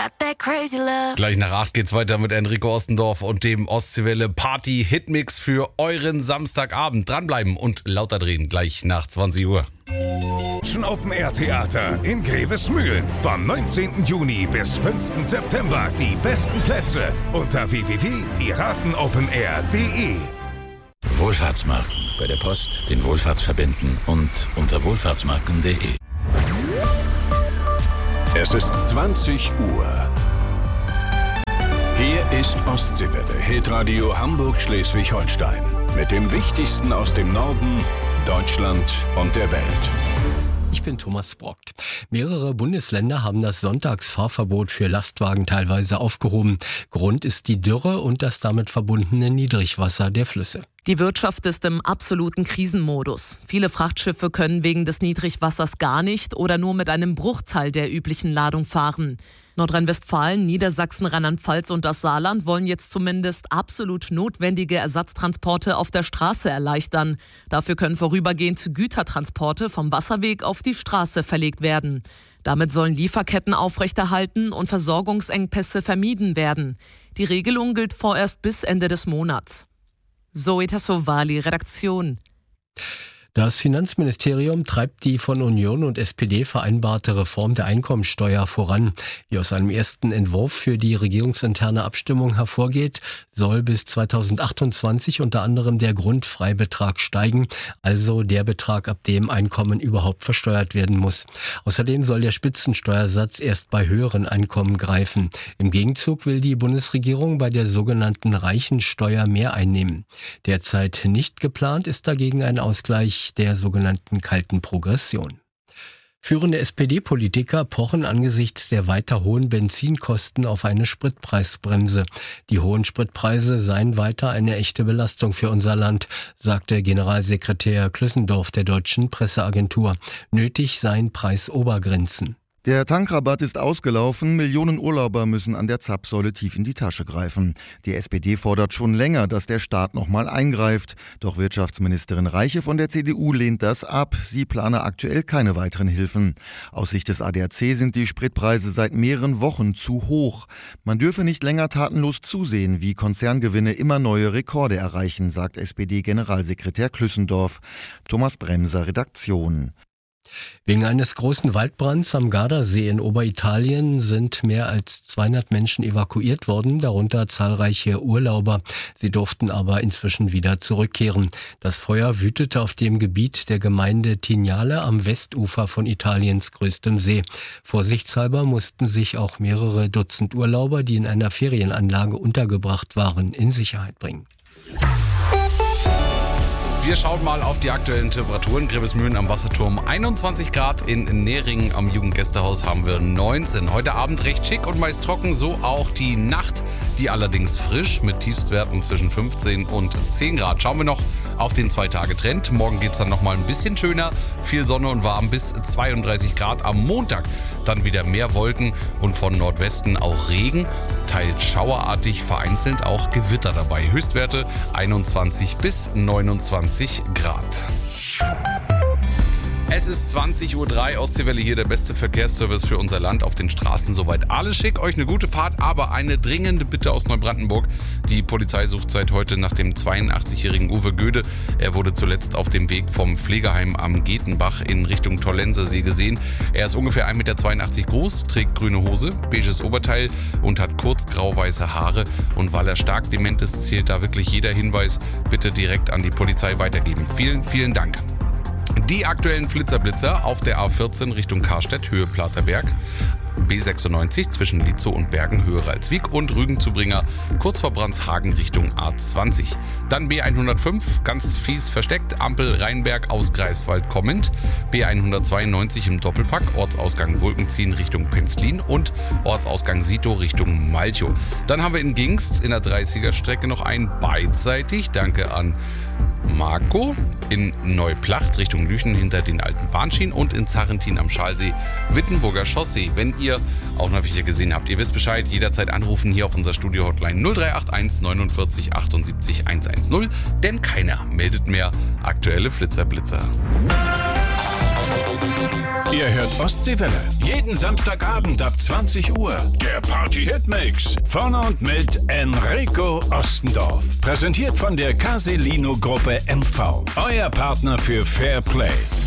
got that crazy love. Gleich nach 8 geht's weiter mit Enrico Ostendorf und dem Ostseewelle Party Hitmix für euren Samstagabend. Dranbleiben und lauter drehen, gleich nach 20 Uhr. Open Air Theater in Grevesmühlen. Vom 19. Juni bis 5. September die besten Plätze unter www.piratenopenair.de. Wohlfahrtsmarken bei der Post, den Wohlfahrtsverbänden und unter wohlfahrtsmarken.de. Es ist 20 Uhr. Hier ist Ostseewelle, Hitradio Hamburg-Schleswig-Holstein. Mit dem Wichtigsten aus dem Norden, Deutschland und der Welt. Ich bin Thomas Brockt. Mehrere Bundesländer haben das Sonntagsfahrverbot für Lastwagen teilweise aufgehoben. Grund ist die Dürre und das damit verbundene Niedrigwasser der Flüsse. Die Wirtschaft ist im absoluten Krisenmodus. Viele Frachtschiffe können wegen des Niedrigwassers gar nicht oder nur mit einem Bruchteil der üblichen Ladung fahren. Nordrhein-Westfalen, Niedersachsen, Rheinland-Pfalz und das Saarland wollen jetzt zumindest absolut notwendige Ersatztransporte auf der Straße erleichtern. Dafür können vorübergehend Gütertransporte vom Wasserweg auf die Straße verlegt werden. Damit sollen Lieferketten aufrechterhalten und Versorgungsengpässe vermieden werden. Die Regelung gilt vorerst bis Ende des Monats. Zoe Tassovali, Redaktion. Das Finanzministerium treibt die von Union und SPD vereinbarte Reform der Einkommensteuer voran. Wie aus einem ersten Entwurf für die regierungsinterne Abstimmung hervorgeht, soll bis 2028 unter anderem der Grundfreibetrag steigen, also der Betrag, ab dem Einkommen überhaupt versteuert werden muss. Außerdem soll der Spitzensteuersatz erst bei höheren Einkommen greifen. Im Gegenzug will die Bundesregierung bei der sogenannten Reichensteuer mehr einnehmen. Derzeit nicht geplant ist dagegen ein Ausgleich der sogenannten kalten Progression. Führende SPD-Politiker pochen angesichts der weiter hohen Benzinkosten auf eine Spritpreisbremse. Die hohen Spritpreise seien weiter eine echte Belastung für unser Land, sagte Generalsekretär Klüssendorf der Deutschen Presseagentur. Nötig seien Preisobergrenzen. Der Tankrabatt ist ausgelaufen, Millionen Urlauber müssen an der Zapfsäule tief in die Tasche greifen. Die SPD fordert schon länger, dass der Staat nochmal eingreift. Doch Wirtschaftsministerin Reiche von der CDU lehnt das ab. Sie plane aktuell keine weiteren Hilfen. Aus Sicht des ADAC sind die Spritpreise seit mehreren Wochen zu hoch. Man dürfe nicht länger tatenlos zusehen, wie Konzerngewinne immer neue Rekorde erreichen, sagt SPD-Generalsekretär Klüssendorf. Thomas Bremser, Redaktion. Wegen eines großen Waldbrands am Gardasee in Oberitalien sind mehr als 200 Menschen evakuiert worden, darunter zahlreiche Urlauber. Sie durften aber inzwischen wieder zurückkehren. Das Feuer wütete auf dem Gebiet der Gemeinde Tignale am Westufer von Italiens größtem See. Vorsichtshalber mussten sich auch mehrere Dutzend Urlauber, die in einer Ferienanlage untergebracht waren, in Sicherheit bringen. Wir schauen mal auf die aktuellen Temperaturen. Grevesmühlen am Wasserturm 21 Grad, in Neringen am Jugendgästehaus haben wir 19. Heute Abend recht schick und meist trocken, so auch die Nacht, die allerdings frisch mit Tiefstwerten zwischen 15 und 10 Grad. Schauen wir noch auf den 2-Tage-Trend. Morgen geht es dann nochmal ein bisschen schöner, viel Sonne und warm bis 32 Grad. Am Montag dann wieder mehr Wolken und von Nordwesten auch Regen, teils schauerartig, vereinzelt auch Gewitter dabei. Höchstwerte 21 bis 29 Grad. Es ist 20.03 Uhr, Ostseewelle hier, der beste Verkehrsservice für unser Land. Auf den Straßen soweit alles schick. Euch eine gute Fahrt, aber eine dringende Bitte aus Neubrandenburg. Die Polizei sucht seit heute nach dem 82-jährigen Uwe Göde. Er wurde zuletzt auf dem Weg vom Pflegeheim am Getenbach in Richtung Tollensesee gesehen. Er ist ungefähr 1,82 Meter groß, trägt grüne Hose, beiges Oberteil und hat kurz grau-weiße Haare. Und weil er stark dement ist, zählt da wirklich jeder Hinweis. Bitte direkt an die Polizei weitergeben. Vielen, vielen Dank. Die aktuellen Flitzerblitzer auf der A14 Richtung Karstedt, Höhe Platerberg. B96 zwischen Lietzow und Bergen, Höhe Ralswiek und Rügen-Zubringer, kurz vor Brandshagen Richtung A20. Dann B105, ganz fies versteckt, Ampel Rheinberg aus Greifswald kommend. B192 im Doppelpack, Ortsausgang Wolkenziehen Richtung Penzlin und Ortsausgang Sito Richtung Malchow. Dann haben wir in Gingst in der 30er-Strecke noch ein beidseitig, danke an Marco, in Neuplacht Richtung Lüchen hinter den alten Bahnschienen und in Zarrentin am Schalsee, Wittenburger Chaussee. Wenn ihr auch noch welche gesehen habt, ihr wisst Bescheid, jederzeit anrufen hier auf unser Studio-Hotline 0381 49 78 110, denn keiner meldet mehr aktuelle Flitzerblitzer. Ihr hört Ostseewelle. Jeden Samstagabend ab 20 Uhr. Der Party-Hitmix. Von und mit Enrico Ostendorf. Präsentiert von der Caselino-Gruppe MV. Euer Partner für Fair Play.